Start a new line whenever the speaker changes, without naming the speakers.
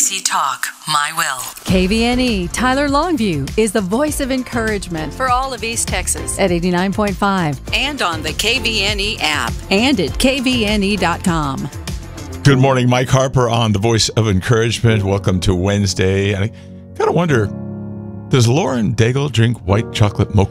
ABC Talk, My Will.
KVNE Tyler Longview is the voice of encouragement for all of East Texas at 89.5
And on the KVNE app.
and at kvne.com.
Good morning, Mike Harper on the Voice of Encouragement. Welcome to Wednesday. And I kind of wonder, does Lauren Daigle drink white chocolate mocha